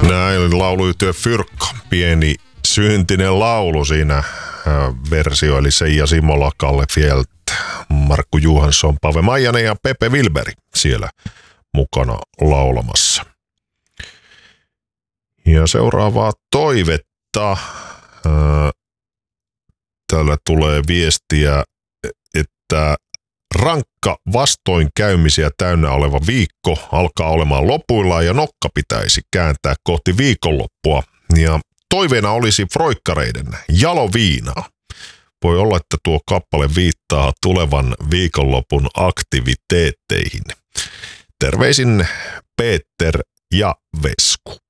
Näin lauluyhtiö Fyrkka, pieni syntinen laulu siinä versio, eli Seija Simola, Kalle Fjält, Markku Johansson, Pave Maijanen ja Pepe Wilberi siellä mukana laulamassa. Ja seuraavaa toivetta. Täällä tulee viestiä, että rankka vastoinkäymisiä täynnä oleva viikko alkaa olemaan lopuillaan ja nokka pitäisi kääntää kohti viikonloppua. Ja toiveena olisi froikkareiden Jaloviinaa. Voi olla, että tuo kappale viittaa tulevan viikonlopun aktiviteetteihin. Terveisin Peter ja Vesku.